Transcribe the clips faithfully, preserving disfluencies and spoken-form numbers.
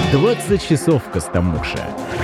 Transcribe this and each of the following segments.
двадцать часов Костомукша.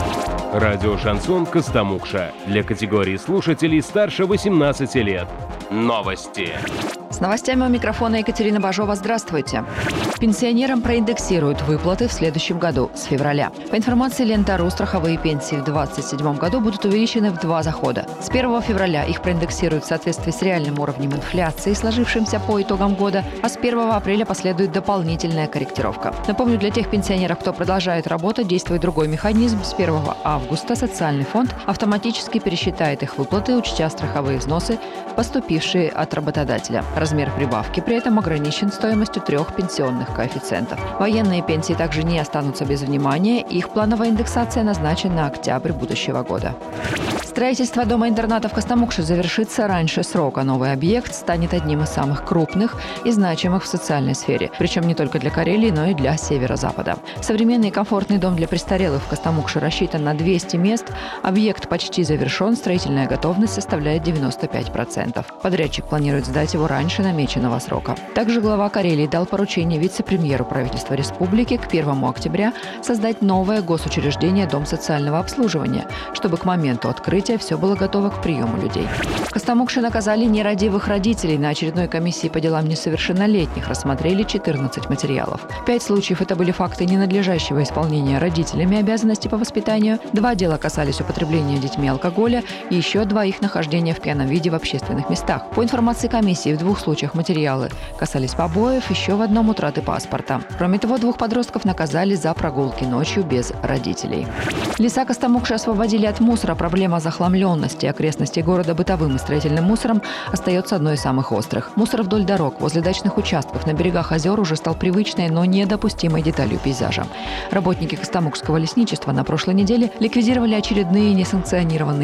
Радио «Шансон Костомукша» для категории слушателей старше восемнадцати лет. Новости. С новостями у микрофона Екатерина Бажова. Здравствуйте. Пенсионерам проиндексируют выплаты в следующем году, с февраля. По информации Ленты.ру, страховые пенсии в две тысячи двадцать седьмом году будут увеличены в два захода. С первого февраля их проиндексируют в соответствии с реальным уровнем инфляции, сложившимся по итогам года, а с первого апреля последует дополнительная корректировка. Напомню, для тех пенсионеров, кто продолжает работать, действует другой механизм. С первого августа социальный фонд автоматически пересчитает их выплаты, учтя страховые взносы, поступившие от работодателя. Размер прибавки при этом ограничен стоимостью трех пенсионных коэффициентов. Военные пенсии также не останутся без внимания. Их плановая индексация назначена на октябрь будущего года. Строительство дома-интерната в Костомукше завершится раньше срока. Новый объект станет одним из самых крупных и значимых в социальной сфере. Причем не только для Карелии, но и для Северо-Запада. Современный и комфортный дом для престарелых в Костомукше рассчитан на двести мест. Объект почти завершен. Строительная готовность составляет девяносто пять процентов. Подрядчик планирует сдать его раньше намеченного срока. Также глава Карелии дал поручение вице-премьеру правительства республики к первому октября создать новое госучреждение «Дом социального обслуживания», чтобы к моменту открытия все было готово к приему людей. В Костомукше наказали нерадивых родителей. На очередной комиссии по делам несовершеннолетних рассмотрели четырнадцать материалов. Пять случаев – это были факты ненадлежащего исполнения родителями обязанностей по воспитанию. Два дела касались употребления детьми алкоголя и еще два их нахождения в пьяном виде в общественных местах. По информации комиссии, в двух случаях материалы касались побоев, еще в одном – утраты паспорта. Кроме того, двух подростков наказали за прогулки ночью без родителей. Леса Костомукши освободили от мусора. Проблема захламленности окрестностей города бытовым и строительным мусором остается одной из самых острых. Мусор вдоль дорог, возле дачных участков, на берегах озер уже стал привычной, но недопустимой деталью пейзажа. Работники Костомукшского лесничества на прошлой неделе ликвидировали очередные несанкционированные